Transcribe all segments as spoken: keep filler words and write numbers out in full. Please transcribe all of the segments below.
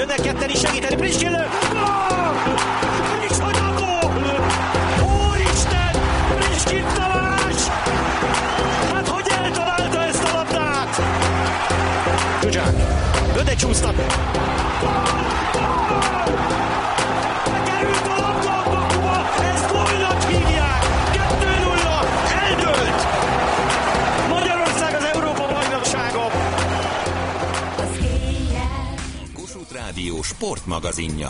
Jönnek ketten is segíteni, Priskillő! Micsoda gól! Úristen! Priskin Tamás! Hát hogy eltalálta ezt a labdát? Zsuzsák, Göde csúsztat! Bekerült a labda a kapuba, ezt gólnak hívják! kettő nulla, eldőlt! Magyarország az Európa-bajnoksága! Kossuth Rádió sportmagazinja.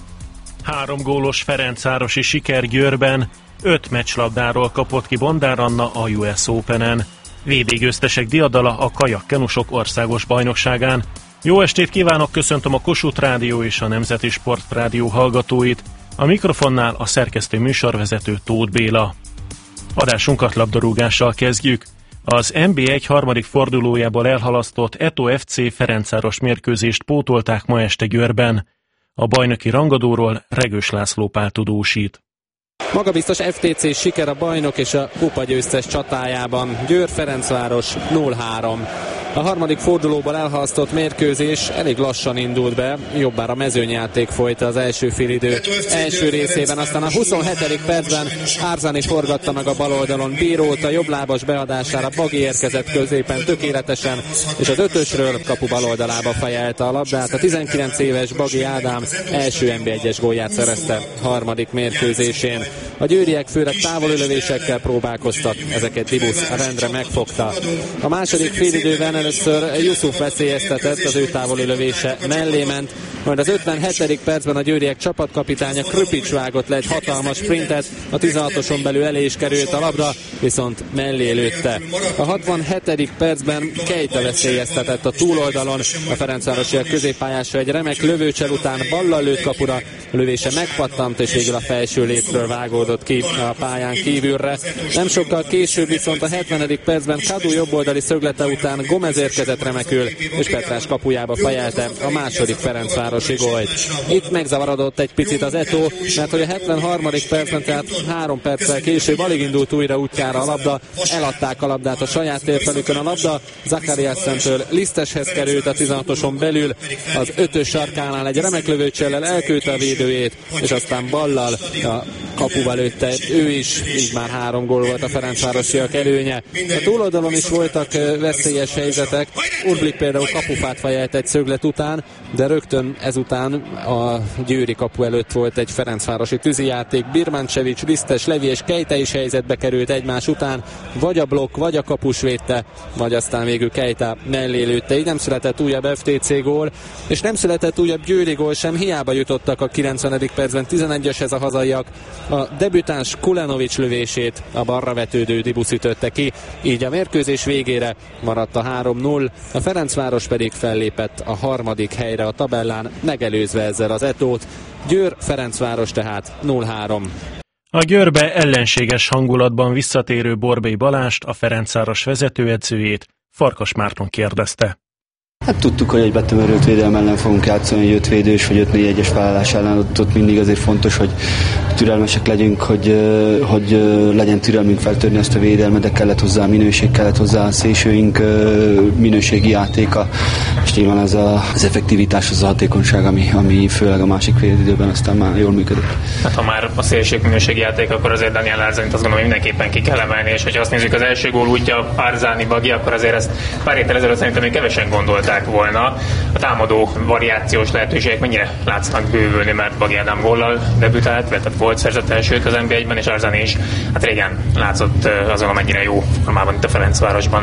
Három gólos ferencvárosi siker Győrben, öt meccslabdáról kapott ki Bondár Anna a U S Openen. vé bé győztesek diadala a kajakkenusok országos bajnokságán. Jó estét kívánok, köszöntöm a Kossuth Rádió és a Nemzeti Sportrádió hallgatóit. A mikrofonnál a szerkesztő műsorvezető Tóth Béla. Adásunkat labdarúgással kezdjük. Az en bé egy harmadik fordulójából elhalasztott Eto ef cé Ferencváros mérkőzést pótolták ma este Győrben. A bajnoki rangadóról Regős László Pál tudósít. Magabiztos ef té cé siker a bajnok és a kupagyőztes csatájában. Győr-Ferencváros nulla három. A harmadik fordulóban elhalasztott mérkőzés elég lassan indult be, jobbára mezőnyjáték folyt az első félidő első részében, aztán a huszonhetedik percben Árzani forgatta meg a bal oldalon Bírót, a jobblábas beadására Bagi érkezett középen tökéletesen, és az ötösről kapu bal oldalába fejelte a labdát. A tizenkilenc éves Bagi Ádám első en bé egyes gólját szerezte harmadik mérkőzésén. A győriek főleg távolülésekkel próbálkoztak, ezeket Dibusz rendre megfogta. A második félidőben először Yusuf veszélyeztetett, az ő távolülövése mellé ment, majd az ötvenhetedik percben a győriek csapatkapitánya Kröpics vágott le egy hatalmas sprintet, a tizenhatoson belül elé is került a labda, viszont mellé lőtte. A hatvanhetedik percben Keita veszélyeztetett a túloldalon, a ferencvárosiak középpályásra egy remek lövőcsel után ballal lőtt kapura, lövése megpattant, és végül a felső létről vágódott ki a pályán kívülre. Nem sokkal később viszont a hetvenedik percben Kadu jobboldali szöglete után Gomez érkezett remekül, és Petrás kapujába fejelte a második ferencvárosi gólt. Itt megzavarodott egy picit az Eto, mert hogy a hetvenharmadik percben, tehát három perccel később alig indult újra útjára a labda, eladták a labdát a saját térfelükön, a labda Zakariasszentől Liszteshez került a tizenhatoson belül, az ötös sarkánál egy remek lövőcsellel elküldte a védőjét, és aztán ballal a kapuba lőtte ő is, így már három gól volt a ferencvárosiak előnye. A túloldalon is voltak veszélyes helyzetek, Urblik például kapufát fejelt egy szöglet után, de rögtön ezután a győri kapu előtt volt egy ferencvárosi tűzijáték, Birmancevic, Lisztes, Levi és Keita is helyzetbe került egymás után, vagy a blokk, vagy a kapus védte, vagy aztán végül Keita mellé lőtte, így nem született újabb ef té cé gól, és nem született újabb győri gól sem, hiába jutottak a kilencvenedik percben tizenegyeshez a hazaiak. A debütáns Kulenovic lövését a balra vetődő Dibusz ütötte ki, így a mérkőzés végére maradt a három null, a Ferencváros pedig fellépett a harmadik helyre a tabellán, megelőzve ezzel az Etót. Győr-Ferencváros tehát nulla három. A Győrbe ellenséges hangulatban visszatérő Borbély Balást, a Ferencváros vezetőedzőjét Farkas Márton kérdezte. Hát tudtuk, hogy egy betömörült védelem ellen fogunk játszani, egy öt védős vagy öt négy egyes felállás ellen, ott, ott mindig azért fontos, hogy türelmesek legyünk, hogy, hogy legyen türelmünk feltörni ezt a védelmet, de kellett hozzá minőség, kellett hozzá a szélsőink minőségi játéka, és nyilván ez a, az effektivitás, az a hatékonyság, ami, ami főleg a másik fél időben aztán már jól működött. Hát ha már a szélség minőségi játék, akkor azért Daniel Árzanit azt gondolom, hogy mindenképpen ki kell emelni, és hogyha azt nézzük, az első gól útja Árzani Bagi, akkor azért ezt pár héttel ezelőtt szerintem még kevesen gondolták volna. A támadó variációs lehetőségek mennyire látszanak bővülni, mert Bagi Ádám góllal debütált, tehát volt szerzett elsőt az en bé egyben, és Árzani is hát régen látszott azon, amennyire jó formában itt a Ferencvárosban.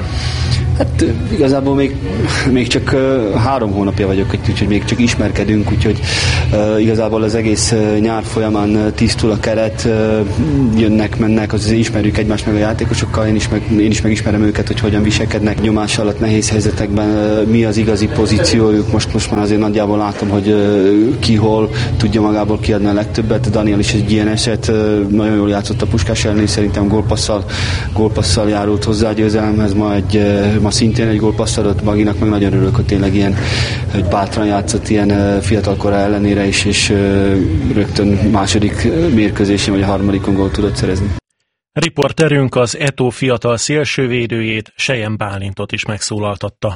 Hát igazából még, még csak uh, három hónapja vagyok, úgyhogy még csak ismerkedünk, úgyhogy uh, igazából az egész uh, nyár folyamán uh, tisztul a keret, uh, jönnek, mennek, az ismerjük egymást meg a játékosokkal, én is, meg, én is megismerem őket, hogy hogyan viselkednek nyomás alatt, nehéz helyzetekben, uh, mi az igazi pozíciójuk, most, most már azért nagyjából látom, hogy uh, ki hol tudja magából kiadni a legtöbbet, Daniel is egy ilyen eset, uh, nagyon jól játszott a Puskás ellen, és szerintem gólpasszal, gólpasszal járult hozzá a győzelemhez, ma egy uh, ma szintén egy gólpaszt adott Baginak, meg nagyon örülök, hogy tényleg ilyen, hogy bátran játszott ilyen fiatalkora ellenére is, és rögtön második mérkőzésén vagy a harmadikon gólt tudott szerezni. Riporterünk az Eto fiatal szélsővédőjét, Sejem Bálintot is megszólaltatta.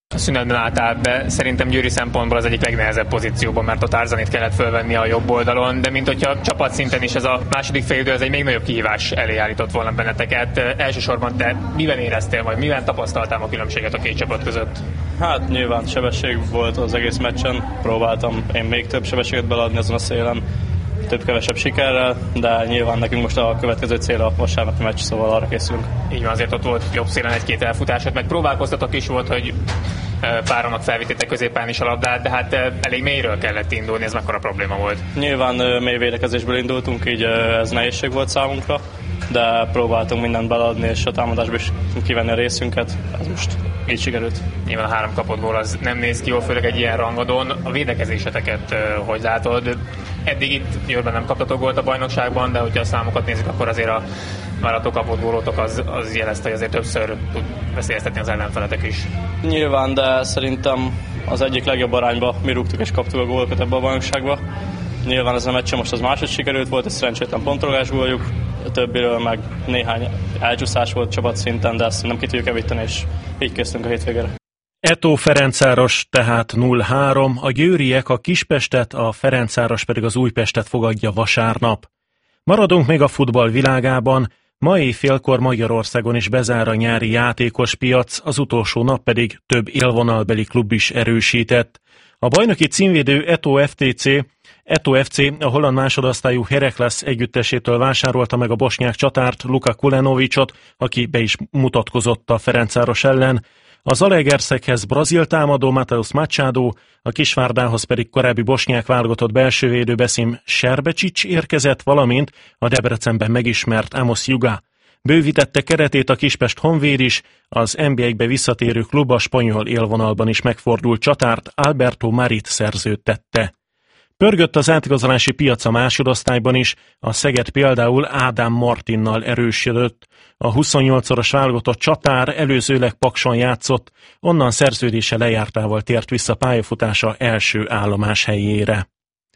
A szünetben álltál be, szerintem győri szempontból az egyik legnehezebb pozícióban, mert a Tarzanit kellett fölvenni a jobb oldalon, de mint hogyha csapatszinten is ez a második félidő, ez egy még nagyobb kihívás elé állított volna benneteket. Elsősorban te miben éreztél, vagy miben tapasztaltál a különbséget a két csapat között? Hát nyilván sebesség volt az egész meccsen, próbáltam én még több sebességet beleadni azon a szélen, több-kevesebb sikerrel, de nyilván nekünk most a következő cél a vasárnapi meccs, szóval arra készülünk. Így van, azért ott volt jobb szélen egy-két elfutásod, meg próbálkoztatok is volt, hogy páronak felvittétek középen is a labdát, de hát elég mélyről kellett indulni, ez mekkora probléma volt? Nyilván mély védekezésből indultunk, így ez nehézség volt számunkra, de próbáltunk mindent beleadni, és a támadásból is kivenni a részünket, ez most így sikerült. Nyilván a három kapott gól az nem néz ki jól, főleg egy ilyen rangadon. A védekezéseteket hogy látod? Eddig itt Győrben nem kaptatok gólt a bajnokságban, de hogyha a számokat nézzük, akkor azért a várató kapott gólotok az, az jelezte, hogy azért többször tud veszélyeztetni az ellenfeletek is. Nyilván, de szerintem az egyik legjobb arányba mi rúgtuk és kaptuk a gólokat ebbe a bajnokságba. Nyilván ez a meccs most az másod sikerült volt, egy szerencsétlen pontrolás góljuk, a többiről meg néhány elcsúszás volt csapatszinten, de ezt nem ki tudjuk evíteni, és így készülünk a hétvégére. Eto Ferencváros tehát nulla három, a győriek a Kispestet, a Ferencváros pedig az Újpestet fogadja vasárnap. Maradunk még a futball világában, ma éjfélkor Magyarországon is bezár a nyári játékos piac, az utolsó nap pedig több élvonalbeli klub is erősített. A bajnoki címvédő Eto ef té cé, Eto ef cé a holland másodosztályú Heracles együttesétől vásárolta meg a bosnyák csatárt, Luka Kulenovicsot, aki be is mutatkozott a Ferencváros ellen. A Zalaegerszeghez brazil támadó Mateus Machado, a Kisvárdához pedig korábbi bosnyák válogatott belsővédő Besim Serbecsics érkezett, valamint a Debrecenben megismert Amos Juga. Bővítette keretét a Kispest Honvéd is, az en bé egy-be visszatérő klub a spanyol élvonalban is megfordult csatárt Alberto Marit szerződtette. Pörgött az átigazolási piac a másodosztályban is, a Szeged például Ádám Martinnal erősödött. A huszonnyolcszoros válogatott csatár előzőleg Pakson játszott, onnan szerződése lejártával tért vissza pályafutása első állomás helyére.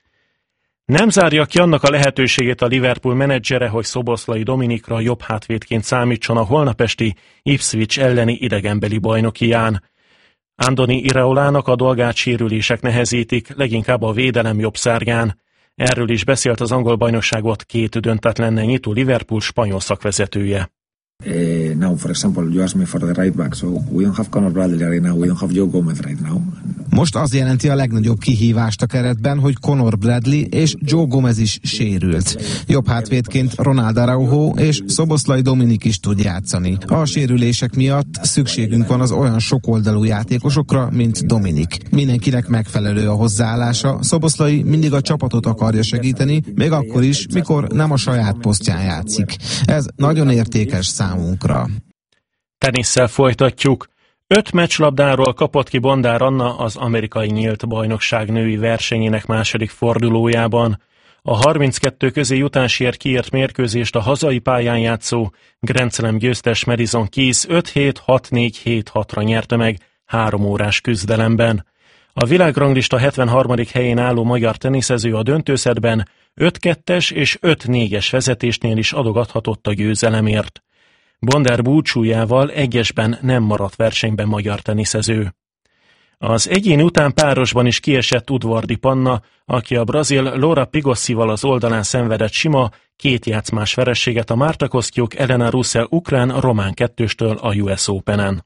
Nem zárja ki annak a lehetőségét a Liverpool menedzsere, hogy Szoboszlai Dominikra jobb hátvédként számítson a holnapesti Ipswich elleni idegenbeli bajnokián. Andoni Iraolának a dolgát sérülések nehezítik, leginkább a védelem jobb szárnyán. Erről is beszélt az angol bajnokságot két döntetlennel nyitó Liverpool spanyol szakvezetője. Uh, now, for example, you asked me for the right back, so we don't have Conor Bradley right now, we don't have Joe Gomez right now. Most az jelenti a legnagyobb kihívást a keretben, hogy Conor Bradley és Joe Gomez is sérült. Jobb hátvédként Ronald Araujo és Szoboszlai Dominik is tud játszani. A sérülések miatt szükségünk van az olyan sokoldalú játékosokra, mint Dominik. Mindenkinek megfelelő a hozzáállása, Szoboszlai mindig a csapatot akarja segíteni, még akkor is, mikor nem a saját posztján játszik. Ez nagyon értékes számunkra. Tenisszel folytatjuk. Öt meccslabdáról kapott ki Bondár Anna az amerikai nyílt bajnokság női versenyének második fordulójában. A harminckettő közé jutásért kiírt mérkőzést a hazai pályán játszó Grand Slam győztes Madison Keys öt hét, hat négy, hét hatra nyerte meg három órás küzdelemben. A világranglista hetvenharmadik helyén álló magyar teniszező a döntőszedben öt kettes és öt négyes vezetésnél is adogathatott a győzelemért. Bondár búcsújával egyesben nem maradt versenyben magyar teniszező. Az egyén után párosban is kiesett Udvardi Panna, aki a brazil Laura Pigossival az oldalán szenvedett sima, két játszmás vereséget a Marta Kostyuk Elena Russell ukrán-román kettőstől a u es Openen.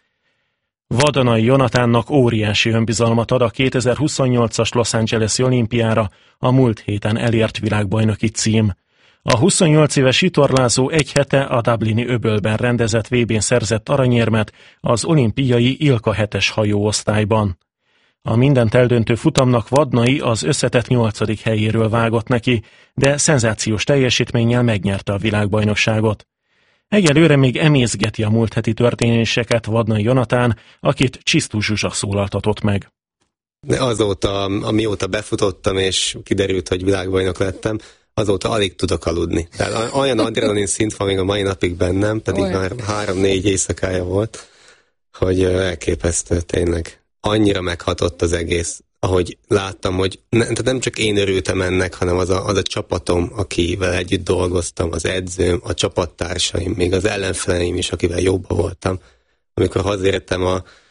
Vadanai Jonatánnak óriási önbizalmat ad a kétezer-huszonnyolcas Los Angeles-i olimpiára a múlt héten elért világbajnoki cím. A huszonnyolc éves vitorlázó egy hete a dublini öbölben rendezett vé bén szerzett aranyérmet az olimpiai Ilka hetes hajóosztályban. A mindent eldöntő futamnak Vadnai az összetett nyolcadik helyéről vágott neki, de szenzációs teljesítménnyel megnyerte a világbajnokságot. Egyelőre még emészgeti a múlt heti történéseket Vadnai Jonatán, akit Csisztú Zsuzsa szólaltatott meg. De azóta, amióta befutottam és kiderült, hogy világbajnok lettem, azóta alig tudok aludni. Tehát olyan adrenalin szint van még a mai napig bennem, pedig olyan. Már három-négy éjszakája volt, hogy elképesztő tényleg. Annyira meghatott az egész, ahogy láttam, hogy ne, tehát nem csak én örültem ennek, hanem az a, az a csapatom, akivel együtt dolgoztam, az edzőm, a csapattársaim, még az ellenfeleim is, akivel jobban voltam. Amikor hazértem a,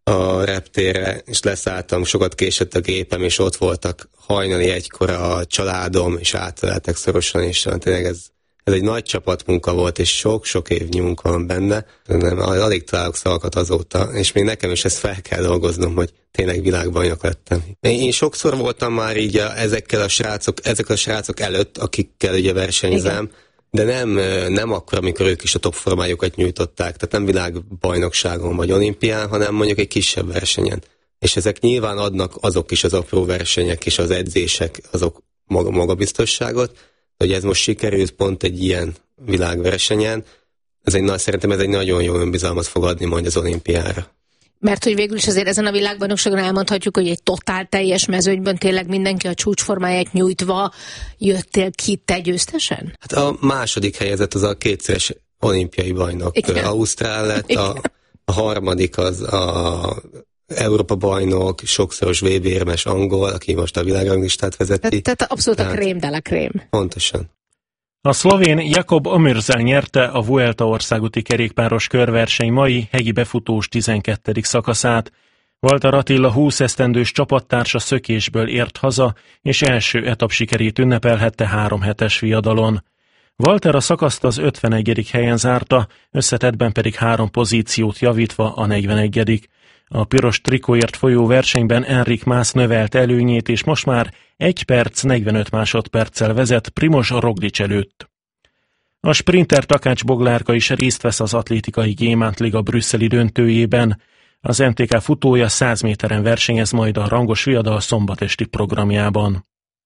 a reptérre, és leszálltam, sokat késett a gépem, és ott voltak hajnali egykor a családom, és átöleltek szorosan, és tényleg ez, ez egy nagy csapatmunka volt, és sok-sok évnyi munka van benne. Nem, alig találok szavakat azóta, és még nekem is ezt fel kell dolgoznom, hogy tényleg világbajnok lettem. Én sokszor voltam már így a, ezekkel a srácok, ezek a srácok előtt, akikkel ugye versenyzem, igen. De nem, nem akkor, amikor ők is a top formájukat nyújtották, tehát nem világbajnokságon vagy olimpián, hanem mondjuk egy kisebb versenyen. És ezek nyilván adnak azok is az apró versenyek és az edzések, azok maga, magabiztosságot, hogy ez most sikerült pont egy ilyen világversenyen, ez egy, szerintem ez egy nagyon jó önbizalmat fog adni majd az olimpiára. Mert hogy végül is azért ezen a világbajnokságon elmondhatjuk, hogy egy totál teljes mezőnyben tényleg mindenki a csúcsformáját nyújtva jöttél ki, te győztesen? Hát a második helyezett az a kétszeres olimpiai bajnok. Igen. Ausztrál lett, a, a harmadik az a Európa bajnok, sokszoros vé bé-érmes angol, aki most a világranglistát vezeti. Tehát abszolút tehát, a krém de la krém. Pontosan. A szlovén Jakob Omirzel nyerte a Vuelta országúti kerékpáros körverseny mai hegyi befutós tizenkettedik szakaszát. Walter Attila húsz esztendős csapattársa szökésből ért haza, és első etap sikerét ünnepelhette három hetes viadalon. Walter a szakaszt az ötvenegyedik helyen zárta, összetettben pedig három pozíciót javítva a negyvenegyedik A piros trikóért folyó versenyben Enric Mas növelt előnyét, és most már egy perc negyvenöt másodperccel vezet Primož Roglič előtt. A sprinter Takács Boglárka is részt vesz az atlétikai Gyémánt Liga brüsszeli döntőjében. Az em té ká futója száz méteren versenyez majd a rangos viadal szombatesti programjában.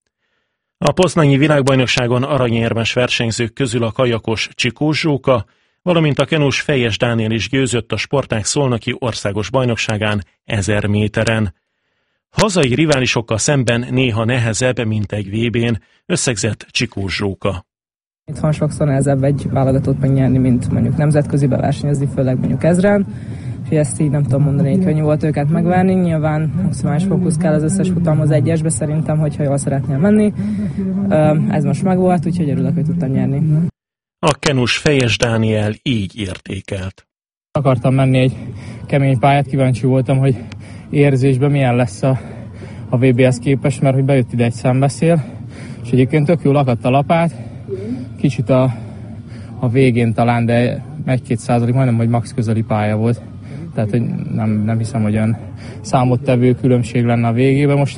A poznanyi világbajnokságon aranyérmes versenyzők közül a kajakos Csikós Zsóka, valamint a kenus Fejes Dániel is győzött a Sportág szolnoki országos bajnokságán ezer méteren. Hazai riválisokkal szemben néha nehezebb, mint egy vé bén, összegzett Csikós Zsóka. Itthon sokszor nehezebb egy válogatót megnyerni, mint mondjuk nemzetközibe versenyezni, főleg mondjuk ezren. És ezt így nem tudom mondani, hogy könnyű volt őket megverni. Nyilván maximális fókusz kell az összes futamhoz egyesbe szerintem, hogyha jól szeretnél menni. Ez most megvolt, úgyhogy örülök, hogy tudtam nyerni. A kenus Fejes Dániel így értékelt. Akartam menni egy kemény pályát, kíváncsi voltam, hogy érzésben milyen lesz a, a vé béhez képest, mert hogy bejött ide egy szembeszél, és egyébként tök jól akadt a lapát, kicsit a, a végén talán, de egy-két százalék, majdnem, hogy max közeli pálya volt. Tehát, hogy nem, nem hiszem, hogy olyan számottevő különbség lenne a végében most.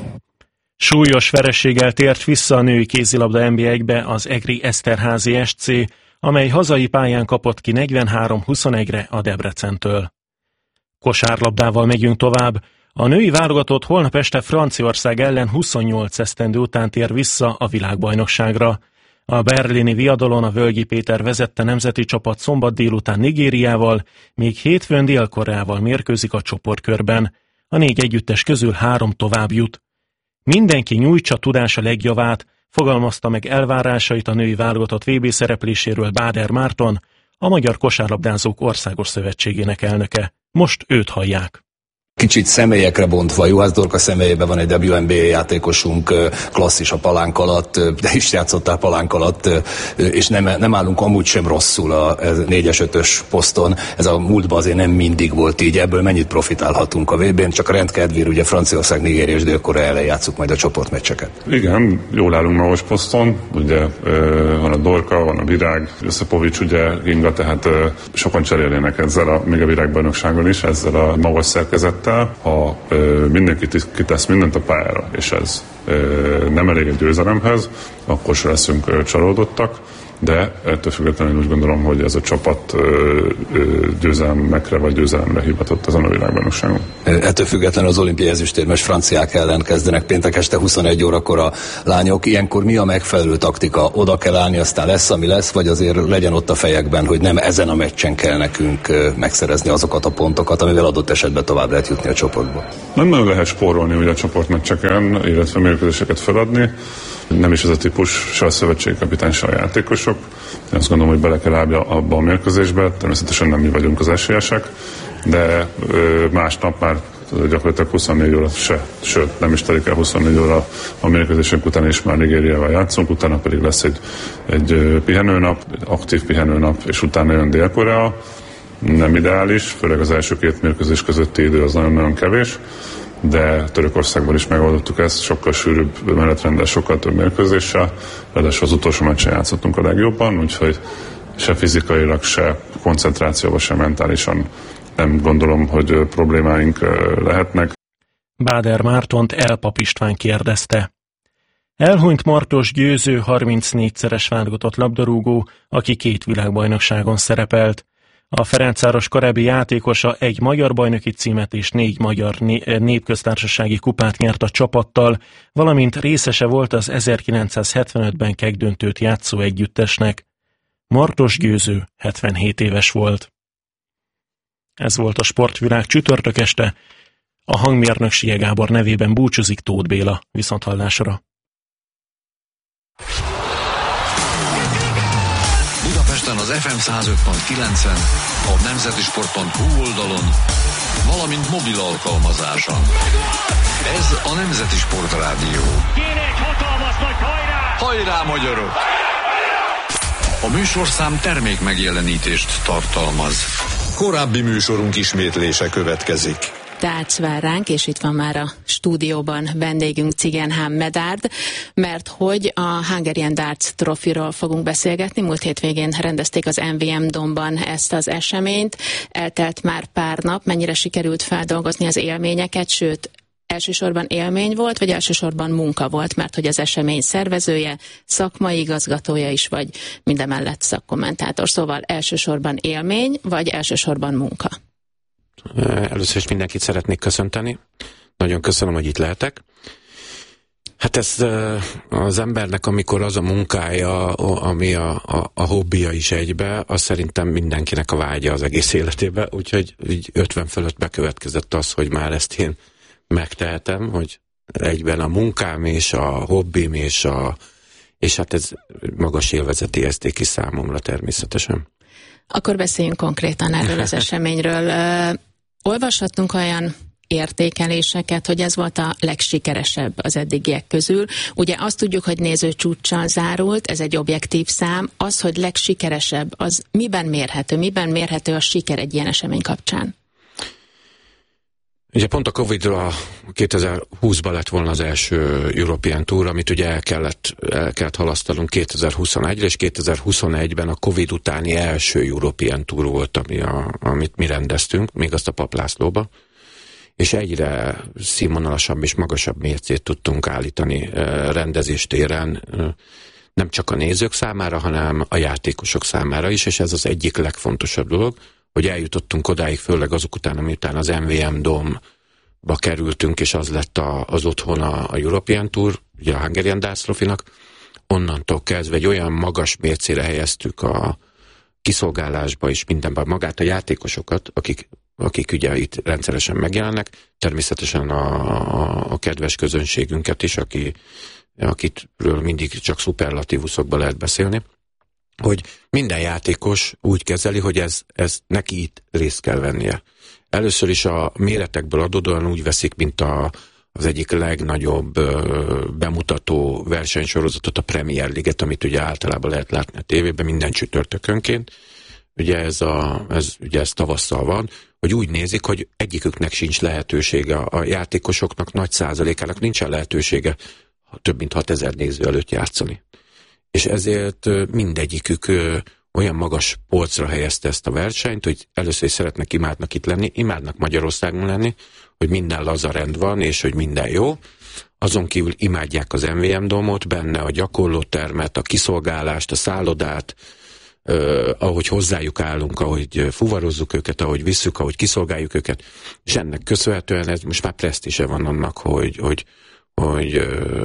Súlyos vereséggel tért vissza a női kézilabda en bé egybe az egri Eszterházy es cé, amely hazai pályán kapott ki negyvenhárom huszonegyre a Debrecentől. Kosárlabdával megyünk tovább. A női válogatott holnap este Franciaország ellen huszonnyolc esztendő után tér vissza a világbajnokságra. A berlini viadalon a Völgyi Péter vezette nemzeti csapat szombat délután Nigériával, még hétfőn Dél-Koreával mérkőzik a csoportkörben. A négy együttes közül három tovább jut. Mindenki nyújtsa tudása legjavát, fogalmazta meg elvárásait a női válogatott vé bé szerepléséről Báder Márton, a Magyar Kosárlabdázók Országos Szövetségének elnöke. Most őt hallják. Kicsit személyekre bontva, Juhász Dorka személyében van egy dupla vé en bé á játékosunk, klasszis a palánk alatt, de is játszottál palánk alatt, és nem, nem állunk amúgy sem rosszul a négyes ötös poszton. Ez a múltban azért nem mindig volt így, ebből mennyit profitálhatunk a vé bén, csak a rendkedvér, ugye Franciaország, Nigéria és Dél-Korea ellen játsszuk majd a csoportmeccseket. Igen, jól állunk magas poszton, ugye van a Dorka, van a Virág, Összepovics, ugye Inga, tehát sokan cserélnének ezzel a, még a világbajnokságon is, ezzel a magas szerkezettel. Ha ö, mindenki kitesz mindent a pályára, és ez ö, nem elég egy győzelemhez, akkor se leszünk ö, csalódottak, de ettől függetlenül úgy gondolom, hogy ez a csapat ö, ö, győzelmekre vagy győzelemre hivatott ezen a világbajnokságon. Ettől függetlenül az olimpiai ezüstérmes franciák ellen kezdenek péntek este huszonegy órakor a lányok. Ilyenkor mi a megfelelő taktika? Oda kell állni, aztán lesz, ami lesz, vagy azért legyen ott a fejekben, hogy nem ezen a meccsen kell nekünk megszerezni azokat a pontokat, amivel adott esetben tovább lehet jutni a csoportba? Nem nagyon lehet spórolni ugye a csoportmeccseken, illetve mérkőzéseket feladni. Nem is ez a típus, se a szövetségkapitány, se a játékosok. Én azt gondolom, hogy bele kell állni abba a mérkőzésbe. Természetesen nem mi vagyunk az esélyesek, de ö, másnap már gyakorlatilag huszonnégy óra se, sőt nem is telik el huszonnégy óra a mérkőzésünk után, és már Nigériával játszunk, utána pedig lesz egy, egy pihenőnap, egy aktív pihenőnap, és utána jön Dél-Korea. nem ideális, főleg az első két mérkőzés közötti idő az nagyon-nagyon kevés, de Törökországban is megoldottuk ezt, sokkal sűrűbb menetrenddel, sokkal több mérkőzéssel, ráadásul az utolsó meccsen játszottunk a legjobban, úgyhogy se fizikailag, se koncentrációban, se mentálisan nem gondolom, hogy problémáink lehetnek. Báder Mártont Elpap István kérdezte. Elhunyt Martos Győző harmincnégyszeres válogatott labdarúgó, aki két világbajnokságon szerepelt. A Ferencváros korábbi játékosa egy magyar bajnoki címet és négy magyar népköztársasági kupát nyert a csapattal, valamint részese volt az ezerkilencszázhetvenötben kegdöntőt játszó együttesnek. Martos Győző hetvenhét éves volt. Ez volt a Sportvilág csütörtök este. A hangmérnök Sie Gábor nevében búcsúzik Tóth Béla. Viszonthallásra. Budapesten az ef em száz öt pont kilencen, a nemzeti sport pont hu oldalon, valamint mobil alkalmazáson. Ez a Nemzeti Sportrádió. Kéne egy hatalmas nagy hajrá! Hajrá, magyarok! A műsorszám termék megjelenítést tartalmaz. Korábbi műsorunk ismétlése következik. Dác vár ránk, és itt van már a stúdióban vendégünk Cigenhám Medárd, mert hogy a Hungarian Darts Trophyról fogunk beszélgetni. Múlt hétvégén rendezték az em vé em Domban ezt az eseményt. Eltelt már pár nap, mennyire sikerült feldolgozni az élményeket, sőt, elsősorban élmény volt, vagy elsősorban munka volt, mert hogy az esemény szervezője, szakmai igazgatója is, vagy mindemellett szakkommentátor. Szóval elsősorban élmény, vagy elsősorban munka? Először is mindenkit szeretnék köszönteni. Nagyon köszönöm, hogy itt lehetek. Hát ez az embernek, amikor az a munkája, ami a, a, a hobbija is egybe, az szerintem mindenkinek a vágya az egész életében, úgyhogy így ötven fölött bekövetkezett az, hogy már ezt én megtehetem, hogy egyben a munkám és a hobbim és, a, és hát ez magas élvezeti érték is számomra természetesen. Akkor beszéljünk konkrétan erről az eseményről. Olvashattunk olyan értékeléseket, hogy ez volt a legsikeresebb az eddigiek közül. Ugye azt tudjuk, hogy nézőcsúccsal zárult, ez egy objektív szám. Az, hogy legsikeresebb, az miben mérhető? Miben mérhető a siker egy ilyen esemény kapcsán? Ugye pont a Covid-ra kétezer-húszban lett volna az első European Tour, amit ugye el kellett, el kellett halasztanunk kétezer-huszonegyre, és kétezer-huszonegyben a Covid utáni első European Tour volt, ami a, amit mi rendeztünk, még azt a Pap Lászlóba, és egyre színvonalasabb és magasabb mércét tudtunk állítani rendezéstéren, nem csak a nézők számára, hanem a játékosok számára is, és ez az egyik legfontosabb dolog, hogy eljutottunk odáig, főleg azok után, amiután az em vé em Domba kerültünk, és az lett a, az otthona a European Tour, ugye a Hungarian Darts Trophynak, onnantól kezdve egy olyan magas mércére helyeztük a kiszolgálásba és mindenben magát a játékosokat, akik, akik ugye itt rendszeresen megjelennek, természetesen a, a, a kedves közönségünket is, aki, akitről mindig csak szuperlatívuszokban lehet beszélni, hogy minden játékos úgy kezeli, hogy ez, ez neki itt részt kell vennie. Először is a méretekből adódóan úgy veszik, mint a, az egyik legnagyobb ö, bemutató versenysorozatot, a Premier League-et, amit ugye általában lehet látni a tévében minden csütörtökönként. Ugye ez, a, ez, ugye ez tavasszal van, hogy úgy nézik, hogy egyiküknek sincs lehetősége, a játékosoknak nagy százalékának nincsen lehetősége több mint hatezer néző előtt játszani. És ezért mindegyikük olyan magas polcra helyezte ezt a versenyt, hogy először is szeretnek, imádnak itt lenni, imádnak Magyarországon lenni, hogy minden laza rend van, és hogy minden jó. Azon kívül imádják az em vé em Domot, benne a gyakorlótermet, a kiszolgálást, a szállodát, eh, ahogy hozzájuk állunk, ahogy fuvarozzuk őket, ahogy visszük, ahogy kiszolgáljuk őket. És ennek köszönhetően ez most már presztízse van annak, hogy, hogy, hogy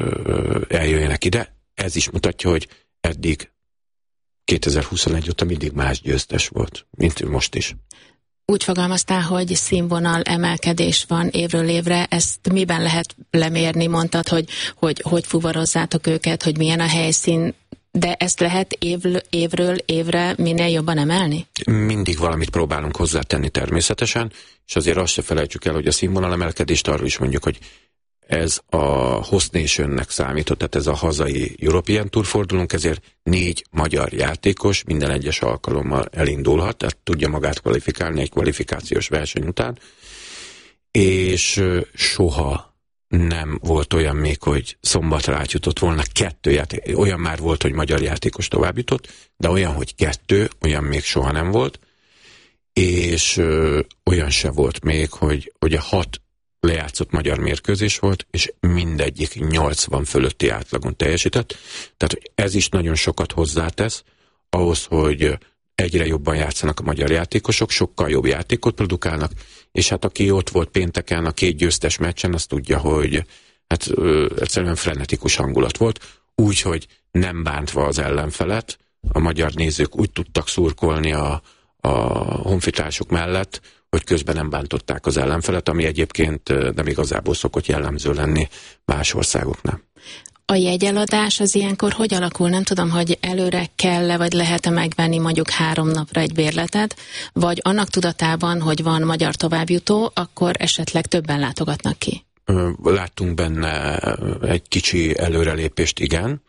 eh, eljöjjenek ide. Ez is mutatja, hogy eddig kétezer-huszonegy óta mindig más győztes volt, mint most is. Úgy fogalmaztál, hogy színvonal emelkedés van évről évre, ezt miben lehet lemérni? Mondtad, hogy hogy, hogy fuvarozzátok őket, hogy milyen a helyszín, de ezt lehet év, évről évre minél jobban emelni? Mindig valamit próbálunk hozzátenni természetesen, és azért azt se felejtsük el, hogy a színvonal emelkedést arról is mondjuk, hogy ez a Host Nationnek számított, tehát ez a hazai European Tour fordulónk, ezért négy magyar játékos minden egyes alkalommal elindulhat, tehát tudja magát kvalifikálni egy kvalifikációs verseny után, és soha nem volt olyan még, hogy szombatra átjutott volna kettő játék. Olyan már volt, hogy magyar játékos tovább jutott, de olyan, hogy kettő, olyan még soha nem volt, és ö, olyan se volt még, hogy, hogy a hat lejátszott magyar mérkőzés volt, és mindegyik nyolcvan fölötti átlagon teljesített. Tehát hogy ez is nagyon sokat hozzátesz ahhoz, hogy egyre jobban játszanak a magyar játékosok, sokkal jobb játékot produkálnak, és hát aki ott volt pénteken a két győztes meccsen, azt tudja, hogy hát ö, egyszerűen frenetikus hangulat volt, úgyhogy nem bántva az ellenfelet, a magyar nézők úgy tudtak szurkolni a, a honfitársuk mellett, hogy közben nem bántották az ellenfelet, ami egyébként nem igazából szokott jellemző lenni más országoknál. A jegyeladás az ilyenkor hogy alakul? Nem tudom, hogy előre kell-e, vagy lehet-e megvenni mondjuk három napra egy bérletet, vagy annak tudatában, hogy van magyar továbbjutó, akkor esetleg többen látogatnak ki? Láttunk benne egy kicsi előrelépést, igen.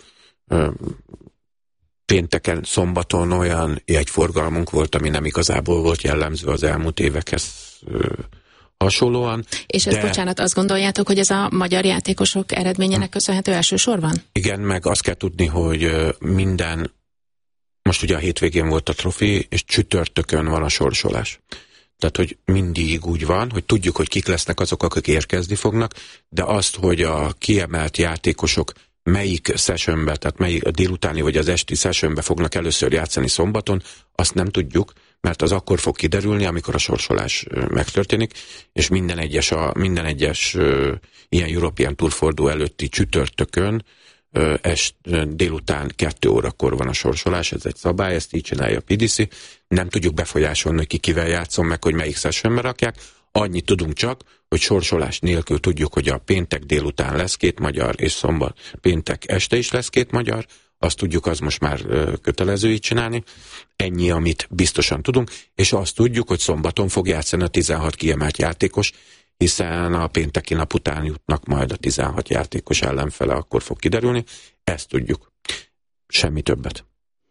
Pénteken, szombaton olyan jegyforgalmunk volt, ami nem igazából volt jellemző az elmúlt évekhez hasonlóan. És ezt, de... bocsánat, azt gondoljátok, hogy ez a magyar játékosok eredményének köszönhető elsősorban? Igen, meg azt kell tudni, hogy minden, most ugye a hétvégén volt a trofi, és csütörtökön van a sorsolás. Tehát, hogy mindig úgy van, hogy tudjuk, hogy kik lesznek azok, akik érkezni fognak, de azt, hogy a kiemelt játékosok melyik sessionbe, tehát melyik a délutáni vagy az esti sessionbe fognak először játszani szombaton, azt nem tudjuk, mert az akkor fog kiderülni, amikor a sorsolás megtörténik, és minden egyes, a, minden egyes uh, ilyen European Tour forduló előtti csütörtökön uh, est, uh, délután kettő órakor van a sorsolás, ez egy szabály, ezt így csinálja a pé dé cé. Nem tudjuk befolyásolni, hogy ki kivel játszom, meg hogy melyik sessionbe rakják. Annyit tudunk csak, hogy sorsolás nélkül tudjuk, hogy a péntek délután lesz két magyar, és szombat péntek este is lesz két magyar, azt tudjuk, az most már ö, kötelező így csinálni. Ennyi, amit biztosan tudunk, és azt tudjuk, hogy szombaton fog játszani a tizenhat kiemelt játékos, hiszen a pénteki nap után jutnak majd a tizenhat játékos ellenfele, akkor fog kiderülni. Ezt tudjuk. Semmi többet.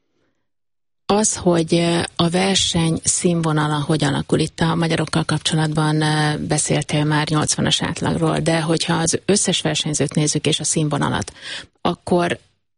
Az, hogy a verseny színvonala hogy alakul, itt a magyarokkal kapcsolatban beszéltél már nyolcvanas átlagról, de hogyha az összes versenyzőt nézzük és a színvonalat, akkor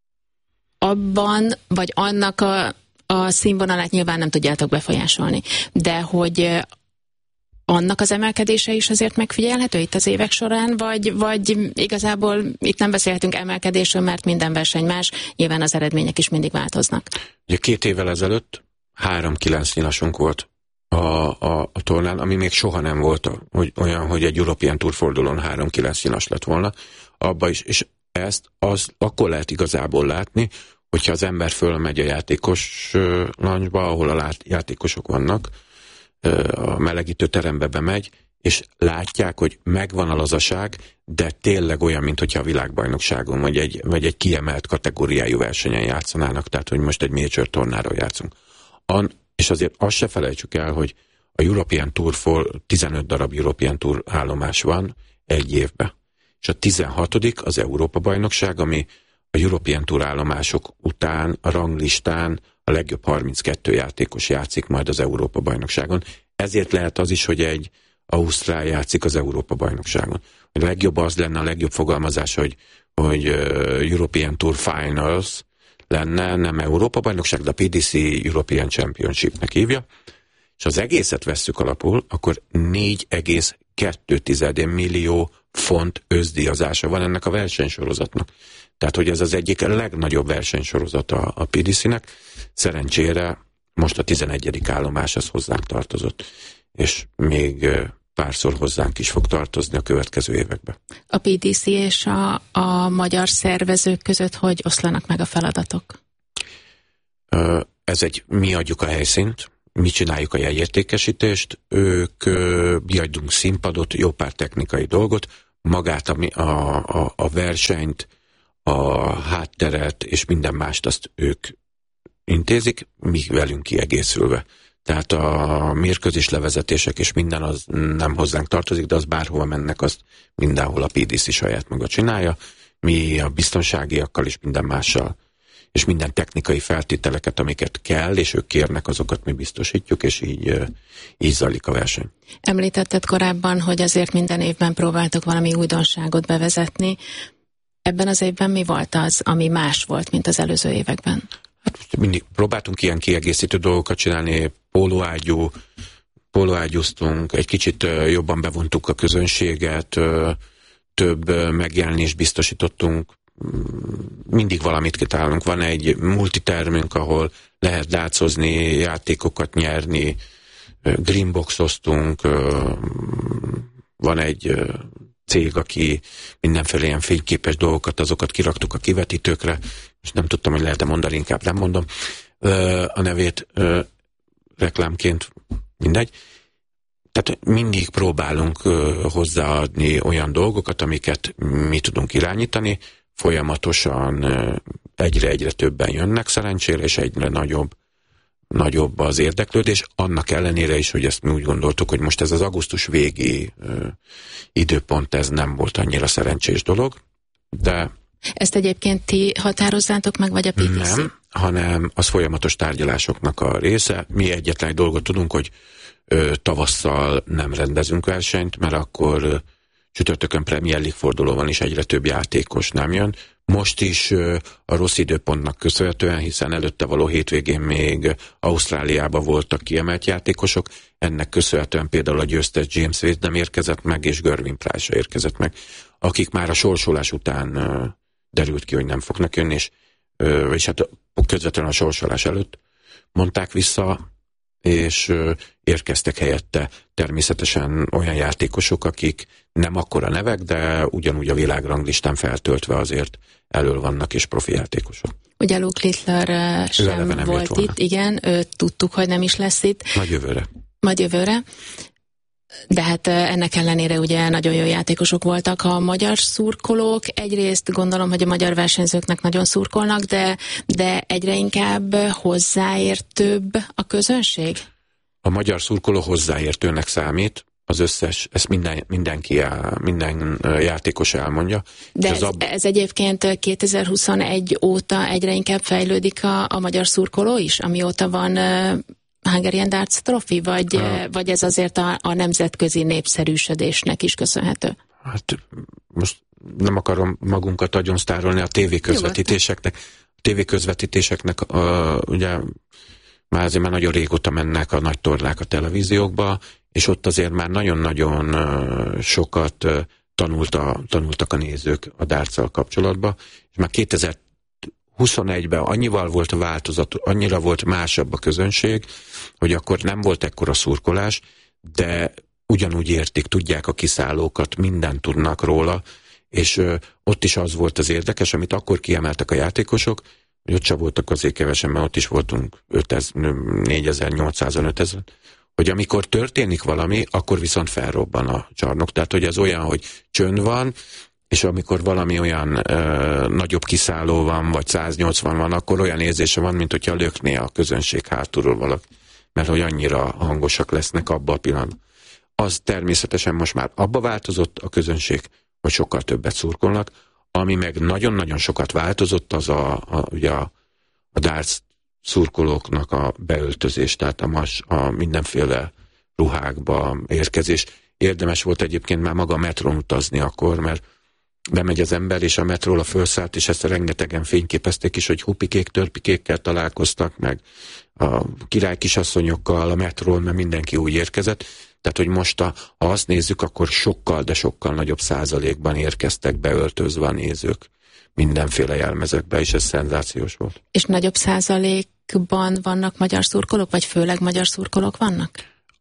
abban, vagy annak a, a színvonalát nyilván nem tudjátok befolyásolni, de hogy annak az emelkedése is azért megfigyelhető itt az évek során, vagy, vagy igazából itt nem beszélhetünk emelkedésről, mert minden verseny más, nyilván az eredmények is mindig változnak. Ugye két évvel ezelőtt három kilenc nyilasunk volt a, a, a tornán, ami még soha nem volt hogy olyan, hogy egy European Tour fordulón három kilenc nyilas lett volna. Abba is, és ezt az akkor lehet igazából látni, hogyha az ember fölmegy a játékos lancsba, ahol a lát, játékosok vannak, a melegítő terembe bemegy, és látják, hogy megvan a lazaság, de tényleg olyan, mint hogyha a világbajnokságon, vagy egy, vagy egy kiemelt kategóriájú versenyen játszanának, tehát, hogy most egy major tornáról játszunk. An, és azért azt se felejtsük el, hogy a European Tour for tizenöt darab European Tour állomás van egy évben. És a tizenhatodik az Európa-bajnokság, ami a European Tour állomások után a ranglistán a legjobb harminckettő játékos játszik majd az Európa-bajnokságon. Ezért lehet az is, hogy egy ausztrál játszik az Európa-bajnokságon. A legjobb az lenne, a legjobb fogalmazás, hogy, hogy uh, European Tour Finals lenne, nem Európa-bajnokság, de a pé dé cé European Championship-nek hívja. És az egészet vesszük alapul, akkor négy egész kettő millió font összdíjazása van ennek a versenysorozatnak. Tehát, hogy ez az egyik legnagyobb versenysorozata a pé dé cének. Szerencsére most a tizenegyedik állomás az hozzánk tartozott, és még párszor hozzánk is fog tartozni a következő években. A pé dé cé és a, a magyar szervezők között hogy oszlanak meg a feladatok? Ez egy, mi adjuk a helyszínt, mi csináljuk a jegyértékesítést, ők, mi adjunk színpadot, jó pár technikai dolgot, magát a, a, a versenyt, a hátteret és minden mást azt ők intézik, mi velünk kiegészülve. Tehát a mérkőzés levezetések és minden az nem hozzánk tartozik, de az bárhova mennek, azt mindenhol a pé dé cé saját maga csinálja. Mi a biztonságiakkal és minden mással, és minden technikai feltételeket, amiket kell, és ők kérnek, azokat mi biztosítjuk, és így, így zajlik a verseny. Említetted korábban, hogy azért minden évben próbáltok valami újdonságot bevezetni. Ebben az évben mi volt az, ami más volt, mint az előző években? Hát mindig próbáltunk ilyen kiegészítő dolgokat csinálni, pólóágyú, pólóágyúztunk, egy kicsit jobban bevontuk a közönséget, több megjelenést biztosítottunk, mindig valamit kitálunk. Van egy multitermünk, ahol lehet dácozni, játékokat nyerni, greenboxoztunk, van egy cég, aki mindenféle ilyen fényképes dolgokat, azokat kiraktuk a kivetítőkre, és nem tudtam, hogy lehet-e mondani, inkább nem mondom a nevét reklámként, mindegy. Tehát mindig próbálunk hozzáadni olyan dolgokat, amiket mi tudunk irányítani, folyamatosan egyre-egyre többen jönnek szerencsére, és egyre nagyobb, nagyobb az érdeklődés, annak ellenére is, hogy ezt mi úgy gondoltuk, hogy most ez az augusztus végi ö, időpont, ez nem volt annyira szerencsés dolog, de... Ezt egyébként ti határozzátok meg, vagy a pé té cé? Nem, hanem az folyamatos tárgyalásoknak a része. Mi egyetlen egy dolgot tudunk, hogy ö, tavasszal nem rendezünk versenyt, mert akkor ö, csütörtökön Premier League fordulóban is egyre több játékos nem jön. Most is ö, a rossz időpontnak köszönhetően, hiszen előtte való hétvégén még Ausztráliában voltak kiemelt játékosok, ennek köszönhetően például a győztes James Wade nem érkezett meg, és Gervin Price érkezett meg, akik már a sorsolás után ö, derült ki, hogy nem fognak jönni, és, ö, és hát közvetlenül a sorsolás előtt mondták vissza, és ö, érkeztek helyette természetesen olyan játékosok, akik nem akkora nevek, de ugyanúgy a világranglistán feltöltve azért elől vannak, és profi játékosok. Ugye Luke Littler sem volt itt, igen, őt tudtuk, hogy nem is lesz itt. Majd jövőre. Majd jövőre. De hát ennek ellenére ugye nagyon jó játékosok voltak a magyar szurkolók. Egyrészt gondolom, hogy a magyar versenyzőknek nagyon szurkolnak, de, de egyre inkább hozzáértőbb a közönség? A magyar szurkoló hozzáértőnek számít, az összes, ezt minden, mindenki, el, minden játékos elmondja. De ez, ab... ez egyébként kétezer-huszonegy óta egyre inkább fejlődik a, a magyar szurkoló is, amióta van uh, Hungarian Darts Trophy, vagy, uh, vagy ez azért a, a nemzetközi népszerűsödésnek is köszönhető? Hát most nem akarom magunkat agyon sztárolni a tévéközvetítéseknek. A tévéközvetítéseknek uh, ugye már azért már nagyon régóta mennek a nagy tornák a televíziókba, és ott azért már nagyon-nagyon uh, sokat uh, tanulta, tanultak a nézők a dárccal kapcsolatban, és már kétezer-huszonegyben annyival volt változat, annyira volt másabb a közönség, hogy akkor nem volt ekkora szurkolás, de ugyanúgy értik, tudják a kiszállókat, mindent tudnak róla, és uh, ott is az volt az érdekes, amit akkor kiemeltek a játékosok, hogy ott sem voltak azért kevesen, mert ott is voltunk négyezer-nyolcszázan, ötezer, hogy amikor történik valami, akkor viszont felrobban a csarnok. Tehát, hogy ez olyan, hogy csönd van, és amikor valami olyan ö, nagyobb kiszálló van, vagy száznyolcvan van, akkor olyan érzése van, mint hogyha lökné a közönség hátulról valaki, mert hogy annyira hangosak lesznek abba a pillanatban. Az természetesen most már abba változott a közönség, hogy sokkal többet szurkolnak, ami meg nagyon-nagyon sokat változott, az a, a, ugye a, a darts szurkolóknak a beöltözés, tehát a, mas, a mindenféle ruhákba érkezés. Érdemes volt egyébként már maga a metrón utazni akkor, mert bemegy az ember, és a metróra felszállt, és ezt rengetegen fényképezték is, hogy hupikék, törpikékkel találkoztak, meg a király kisasszonyokkal a metrón, mert mindenki úgy érkezett. Tehát, hogy most, a, ha azt nézzük, akkor sokkal, de sokkal nagyobb százalékban érkeztek beöltözve a nézők mindenféle jelmezekbe, és ez szenzációs volt. És nagyobb százalékban vannak magyar szurkolók, vagy főleg magyar szurkolók vannak?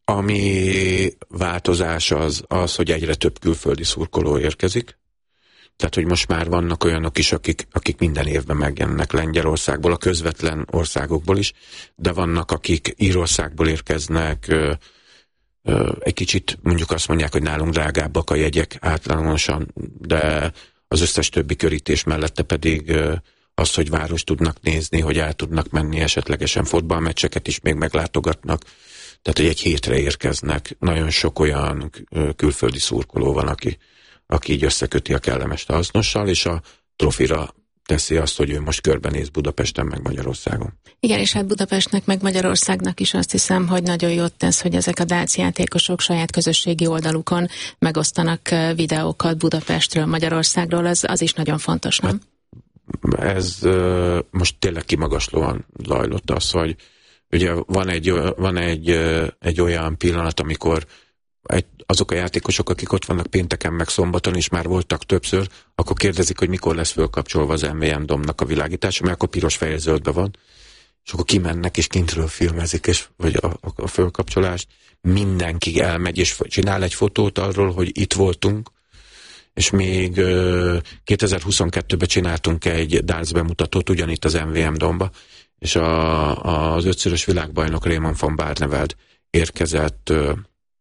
Ami változás az, az, hogy egyre több külföldi szurkoló érkezik. Tehát, hogy most már vannak olyanok is, akik, akik minden évben megjelennek Lengyelországból, a közvetlen országokból is, de vannak, akik Írországból érkeznek, ö, ö, egy kicsit mondjuk azt mondják, hogy nálunk drágábbak a jegyek általánosan, de az összes többi körítés mellette pedig ö, az, hogy város tudnak nézni, hogy el tudnak menni, esetlegesen fotballmeccseket is még meglátogatnak, Tehát, hogy egy hétre érkeznek. Nagyon sok olyan külföldi szurkoló van, aki, aki így összeköti a kellemes hasznossal, és a trofira teszi azt, hogy ő most körbenéz Budapesten meg Magyarországon. Igen, és hát Budapestnek meg Magyarországnak is azt hiszem, hogy nagyon jót tesz, hogy ezek a dác játékosok saját közösségi oldalukon megosztanak videókat Budapestről, Magyarországról, az, az is nagyon fontos, nem? Hát ez uh, most tényleg kimagaslóan zajlott az, hogy ugye van egy, van egy, egy olyan pillanat, amikor egy, azok a játékosok, akik ott vannak pénteken meg szombaton is már voltak többször, akkor kérdezik, hogy mikor lesz fölkapcsolva az em vé em Domnak a világítása, mert akkor piros fehér zöldben van, és akkor kimennek és kintről filmezik, és, vagy a, a, a fölkapcsolást, mindenki elmegy és csinál egy fotót arról, hogy itt voltunk, és még uh, kétezer-huszonkettőben csináltunk egy darts bemutatót ugyanitt az em vé em Domba, és a, az ötszörös világbajnok Raymond van Barneveld érkezett, uh,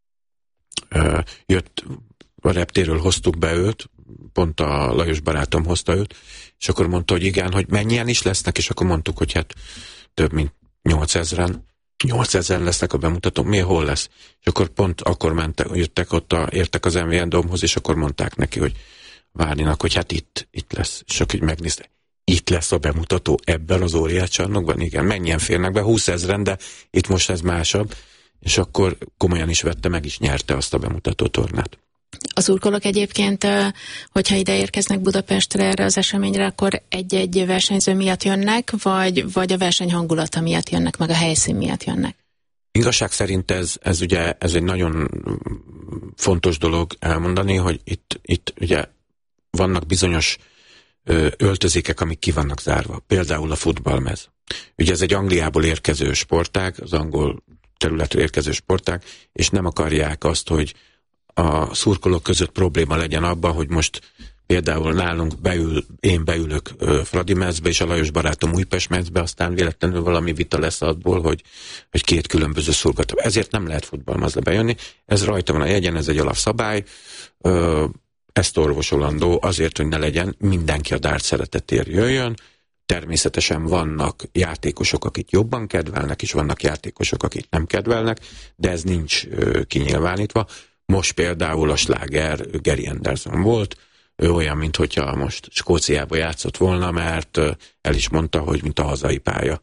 uh, jött a reptéről, hoztuk be őt, pont a Lajos barátom hozta őt, és akkor mondta, hogy igen, hogy mennyien is lesznek, és akkor mondtuk, hogy hát több mint nyolcezren, nyolcezren lesznek a bemutatók, mi hol lesz? És akkor pont akkor mentek, jöttek ott, a, értek az em vé em Domhoz, és akkor mondták neki, hogy várjanak, hogy hát itt, itt lesz. És akkor így megnézte, itt lesz a bemutató ebben az óriás csarnokban? Igen, mennyien férnek be? húszezren, de itt most ez másabb. És akkor komolyan is vette, meg is nyerte azt a bemutató tornát. Az szurkolók egyébként, hogyha ide érkeznek Budapestre erre az eseményre, akkor egy-egy versenyző miatt jönnek, vagy, vagy a verseny hangulata miatt jönnek, meg a helyszín miatt jönnek? Igazság szerint ez, ez ugye ez egy nagyon fontos dolog elmondani, hogy itt, itt ugye vannak bizonyos ö, öltözékek, amik ki vannak zárva. Például a futballmez. Ugye ez egy Angliából érkező sportág, az angol területről érkező sportág, és nem akarják azt, hogy a szurkolók között probléma legyen abban, hogy most például nálunk beül, én beülök ö, Fradi mezbe, és a Lajos barátom Újpest mezbe, aztán véletlenül valami vita lesz abból, hogy, hogy két különböző szurkoló. Ezért nem lehet futballmezbe bejönni. Ez rajta van a jegyen, ez egy alapszabály. Ö, ezt orvosolandó azért, hogy ne legyen, mindenki a darts szeretetért jöjjön. Természetesen vannak játékosok, akik jobban kedvelnek, és vannak játékosok, akik nem kedvelnek, de ez nincs ö, kinyilvánítva. Most például a sláger Gary Anderson volt, ő olyan, mintha most Skóciába játszott volna, mert el is mondta, hogy mint a hazai pálya.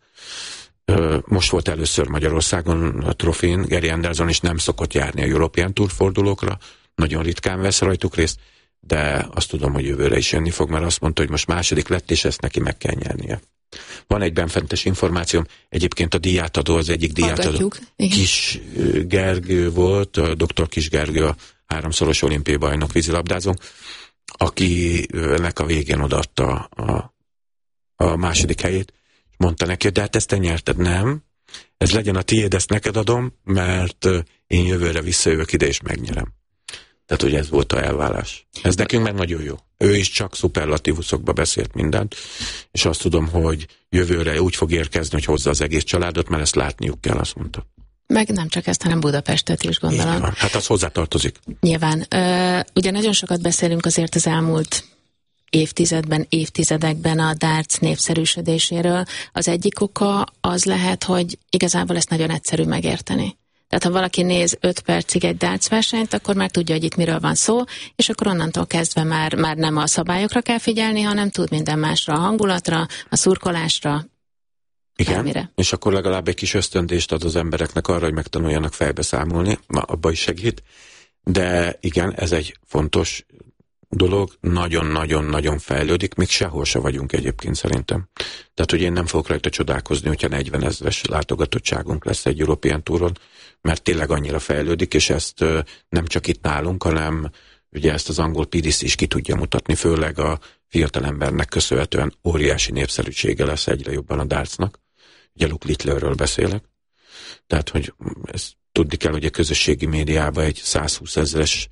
Most volt először Magyarországon a trofén Gary Anderson, és nem szokott járni a European Tour fordulókra, nagyon ritkán vesz rajtuk részt, de azt tudom, hogy jövőre is jönni fog, mert azt mondta, hogy most második lett, és ezt neki meg kell nyernie. Van egy benfentes információm, egyébként a díjátadó, az egyik díjátadó Kis Gergő volt, a doktor Kis Gergő, a háromszoros olimpiai bajnok vízilabdázó, akinek a végén odaadta a, a második helyét, és mondta neki, de hát ezt te nyerted, nem? Ez legyen a tiéd, ezt neked adom, mert én jövőre visszajövök ide, és megnyerem. Tehát, hogy ez volt a elválás. Ez nekünk meg nagyon jó. Ő is csak szuperlatívuszokba beszélt mindent, és azt tudom, hogy jövőre úgy fog érkezni, hogy hozza az egész családot, mert ezt látniuk kell, azt mondta. Meg nem csak ezt, hanem Budapestet is, gondolom. Hát az hozzátartozik. Nyilván. Ö, ugye nagyon sokat beszélünk azért az elmúlt évtizedben, évtizedekben a darts népszerűsödéséről. Az egyik oka az lehet, hogy igazából ezt nagyon egyszerű megérteni. Tehát ha valaki néz öt percig egy darts versenyt, akkor már tudja, hogy itt miről van szó, és akkor onnantól kezdve már, már nem a szabályokra kell figyelni, hanem tud minden másra, a hangulatra, a szurkolásra. Igen, bármire. És akkor legalább egy kis ösztöndést ad az embereknek arra, hogy megtanuljanak fejbe számolni, na, abba is segít. De igen, ez egy fontos dolog, nagyon-nagyon-nagyon fejlődik, még sehol se vagyunk egyébként szerintem. Tehát, hogy én nem fogok rajta csodálkozni, hogyha negyven ezres látogatottságunk lesz egy European Touron, mert tényleg annyira fejlődik, és ezt ö, nem csak itt nálunk, hanem ugye ezt az angol pé dé cé is ki tudja mutatni, főleg a fiatalembernek köszönhetően óriási népszerűsége lesz egyre jobban a dartsnak. Ugye Luke Littlerről beszélek. Tehát, hogy ezt tudni kell, hogy a közösségi médiában egy százhúsz ezres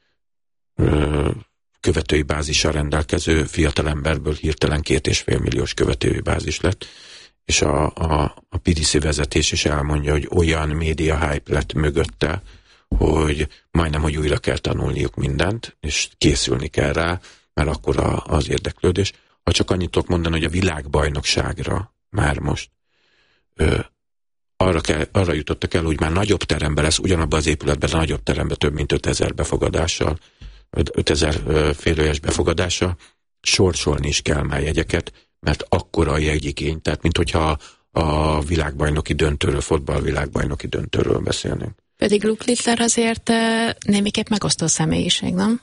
ö, követői bázissal rendelkező fiatalemberből hirtelen két és fél milliós követői bázis lett, és a, a, a pé dé cé vezetés is elmondja, hogy olyan média hype lett mögötte, hogy majdnem, hogy újra kell tanulniuk mindent, és készülni kell rá, mert akkora az érdeklődés. Ha csak annyit tudok mondani, hogy a világbajnokságra már most ö, arra, kell, arra jutottak el, hogy már nagyobb teremben lesz, ugyanabban az épületben, a nagyobb teremben több mint ötezer befogadással, ötezer félőjes befogadással, sorsolni is kell már jegyeket, mert akkora a jegyigény, tehát mint hogyha a világbajnoki döntőről, fotballvilágbajnoki döntőről beszélnénk. Pedig Luke Littler azért némiképp megosztó személyiség, nem?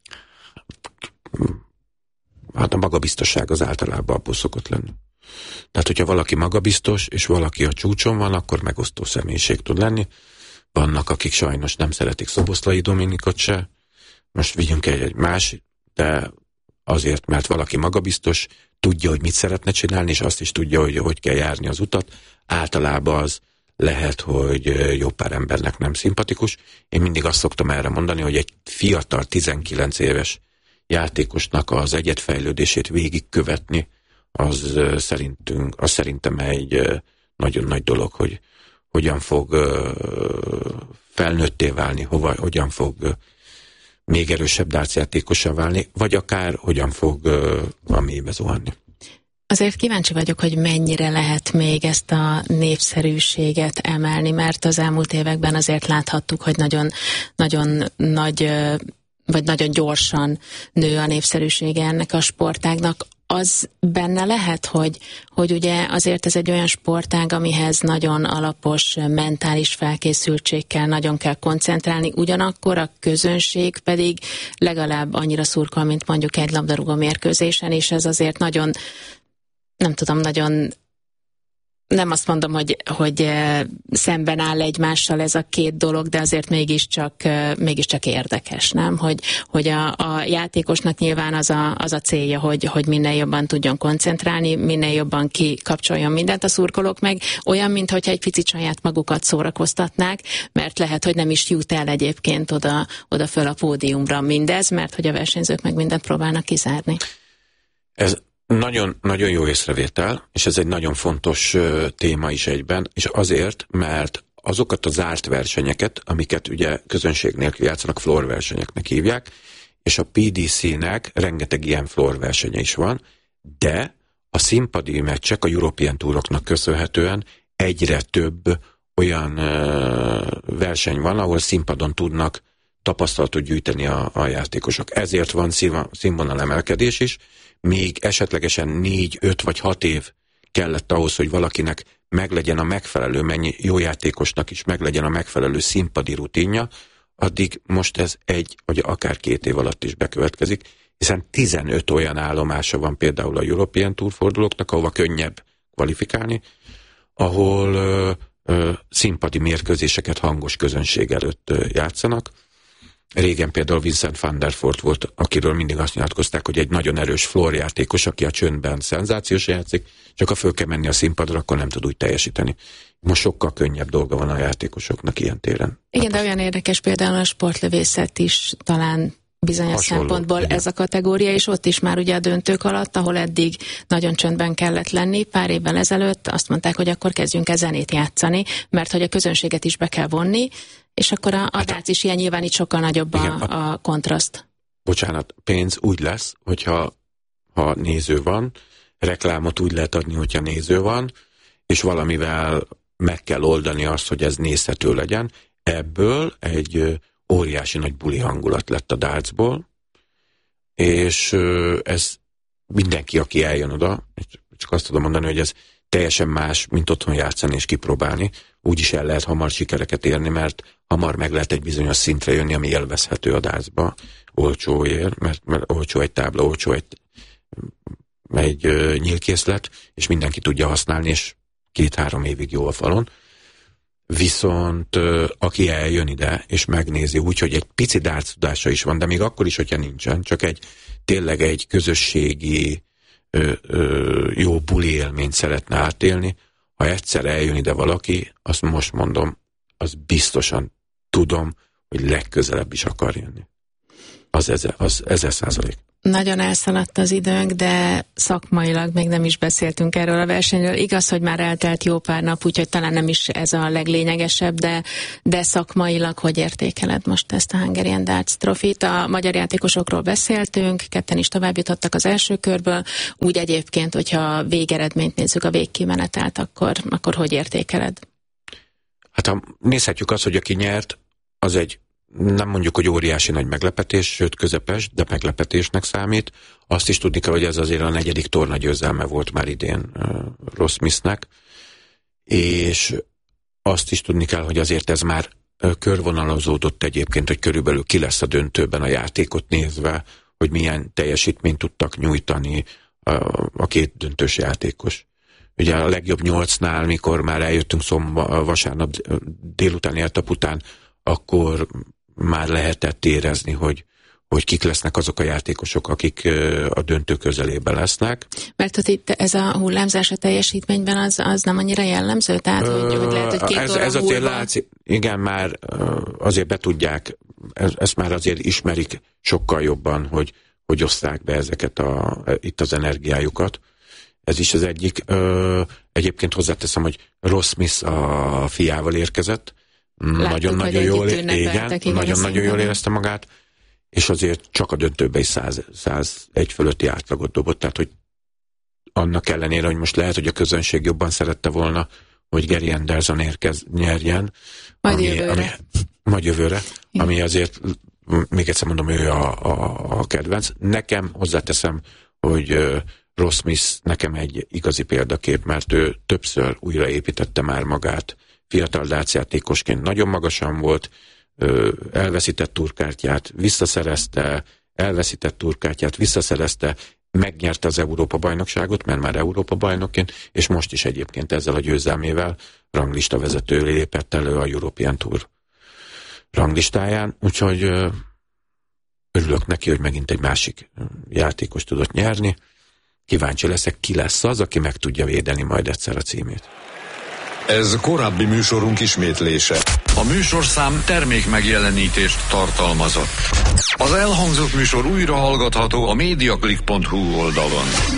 Hát a magabiztosság az általában abból szokott lenni. Tehát, hogyha valaki magabiztos, és valaki a csúcson van, akkor megosztó személyiség tud lenni. Vannak, akik sajnos nem szeretik Szoboszlai Dominikot se. Most vigyünk egy, egy más, de azért, mert valaki magabiztos, tudja, hogy mit szeretne csinálni, és azt is tudja, hogy hogy kell járni az utat. Általában az lehet, hogy jó pár embernek nem szimpatikus. Én mindig azt szoktam erre mondani, hogy egy fiatal, tizenkilenc éves játékosnak az egyedfejlődését végigkövetni, az szerintünk, az szerintem egy nagyon nagy dolog, hogy hogyan fog felnőtté válni, hova, hogyan fog még erősebb dárcjátékossá válni, vagy akár hogyan fog a mélybe zuhanni. Azért kíváncsi vagyok, hogy mennyire lehet még ezt a népszerűséget emelni, mert az elmúlt években azért láthattuk, hogy nagyon, nagyon nagy, vagy nagyon gyorsan nő a népszerűsége ennek a sportágnak. Az benne lehet, hogy, hogy ugye azért ez egy olyan sportág, amihez nagyon alapos mentális felkészültség kell, nagyon kell koncentrálni, ugyanakkor a közönség pedig legalább annyira szurkol, mint mondjuk egy labdarúgó mérkőzésen, és ez azért nagyon, nem tudom, nagyon, nem azt mondom, hogy, hogy szemben áll egymással ez a két dolog, de azért mégiscsak, mégiscsak érdekes, nem? Hogy, hogy a, a játékosnak nyilván az a, az a célja, hogy, hogy minél jobban tudjon koncentrálni, minél jobban kikapcsoljon mindent, a szurkolók meg olyan, mintha egy picit saját magukat szórakoztatnák, mert lehet, hogy nem is jut el egyébként oda, oda föl a pódiumra mindez, mert hogy a versenyzők meg mindent próbálnak kizárni. Ez Nagyon, nagyon jó észrevétel, és ez egy nagyon fontos uh, téma is egyben, és azért, mert azokat a zárt versenyeket, amiket ugye közönség nélkül játszanak, floor versenyeknek hívják, és a pé dé cé-nek rengeteg ilyen floor versenye is van, de a színpadi meccsek a European Touroknak köszönhetően egyre több olyan uh, verseny van, ahol színpadon tudnak tapasztalatot gyűjteni a, a játékosok. Ezért van színvonal emelkedés is, még esetlegesen négy, öt vagy hat év kellett ahhoz, hogy valakinek meglegyen a megfelelő, mennyi jó játékosnak is meglegyen a megfelelő színpadi rutinja, addig most ez egy, vagy akár két év alatt is bekövetkezik, hiszen tizenöt olyan állomása van például a European Tour fordulóknak, ahova könnyebb kvalifikálni, ahol ö, ö, színpadi mérkőzéseket hangos közönség előtt ö, játszanak. Régen például Vincent van der Voort volt, akiről mindig azt nyilatkozták, hogy egy nagyon erős floor játékos, aki a csöndben szenzációs játszik, csak ha föl kell menni a színpadra, akkor nem tud úgy teljesíteni. Most sokkal könnyebb dolga van a játékosoknak ilyen téren. Igen, de olyan érdekes például a sportlövészet is talán bizonyos hasonló szempontból igen. Ez a kategória, és ott is már ugye a döntők alatt, ahol eddig nagyon csöndben kellett lenni, pár évvel ezelőtt azt mondták, hogy akkor kezdjünk el zenét játszani, mert hogy a közönséget is be kell vonni, és akkor a, a dác is ilyen nyilván itt sokkal nagyobb igen, a, a kontraszt. Bocsánat, pénz úgy lesz, hogyha ha néző van, reklámot úgy lehet adni, hogyha néző van, és valamivel meg kell oldani azt, hogy ez nézhető legyen. Ebből egy óriási nagy buli hangulat lett a dartsból, és ez mindenki, aki eljön oda, csak azt tudom mondani, hogy ez teljesen más, mint otthon játszani és kipróbálni. Úgyis el lehet hamar sikereket érni, mert hamar meg lehet egy bizonyos szintre jönni, ami élvezhető a dartsba, olcsóért, mert, mert olcsó egy tábla, olcsó egy, egy uh, nyílkészlet, és mindenki tudja használni, és két-három évig jó a falon. Viszont uh, aki eljön ide, és megnézi úgy, hogy egy pici darts tudása is van, de még akkor is, hogyha nincsen, csak egy tényleg egy közösségi ö, ö, jó buli élményt szeretne átélni, ha egyszer eljön ide valaki, azt most mondom, az biztosan tudom, hogy legközelebb is akar jönni. Az ezer, az ezer százalék. Nagyon elszaladt az időnk, de szakmailag még nem is beszéltünk erről a versenyről. Igaz, hogy már eltelt jó pár nap, úgyhogy talán nem is ez a leglényegesebb, de, de szakmailag hogy értékeled most ezt a Hungarian Darts Trophy-t? A magyar játékosokról beszéltünk, ketten is tovább jutottak az első körből, úgy egyébként, hogyha végeredményt nézzük, a végkimenetelt, akkor, akkor hogy értékeled? Hát ha nézhetjük azt, hogy aki nyert, az egy, nem mondjuk, hogy óriási nagy meglepetés, sőt közepes, de meglepetésnek számít. Azt is tudni kell, hogy ez azért a negyedik torna győzelme volt már idén uh, Ross Smithnek, és azt is tudni kell, hogy azért ez már uh, körvonalazódott egyébként, hogy körülbelül ki lesz a döntőben a játékot nézve, hogy milyen teljesítményt tudtak nyújtani a, a két döntős játékos. Ugye a legjobb nyolcnál, mikor már eljöttünk szomba, vasárnap délutáni etap után, akkor már lehetett érezni, hogy, hogy kik lesznek azok a játékosok, akik a döntő közelében lesznek. Mert hogy itt ez a hullámzás a teljesítményben az, az nem annyira jellemző? Tehát, hogy, hogy lehet, hogy két ez, óra ez azért múlva... látszik, igen, már azért betudják, ezt már azért ismerik sokkal jobban, hogy, hogy oszták be ezeket a, itt az energiájukat. Ez is az egyik. Ö, egyébként hozzáteszem, hogy Ross Smith a fiával érkezett. Nagyon-nagyon jól, igen, nagyon-nagyon jól érezte magát, és azért csak a döntőben is száz egy fölötti átlagot dobott, tehát hogy annak ellenére, hogy most lehet, hogy a közönség jobban szerette volna, hogy Gary Anderson érkez, nyerjen. Majd ami, jövőre. Ami, majd jövőre, igen. Ami azért, még egyszer mondom, ő a, a, a kedvenc. Nekem hozzáteszem, hogy Ross Smith nekem egy igazi példakép, mert ő többször újraépítette már magát. Fiatal dárcjátékosként nagyon magasan volt, elveszített turkártyát, visszaszerezte, elveszített turkártyát, visszaszerezte, megnyerte az Európa-bajnokságot, mert már Európa-bajnokként, és most is egyébként ezzel a győzelmével ranglista vezető lépett elő a European Tour ranglistáján, úgyhogy örülök neki, hogy megint egy másik játékos tudott nyerni. Kíváncsi leszek, ki lesz az, aki meg tudja védeni majd egyszer a címét. Ez korábbi műsorunk ismétlése. A műsorszám termék megjelenítést tartalmazott. Az elhangzott műsor újra hallgatható a mediaclick pont hu oldalon.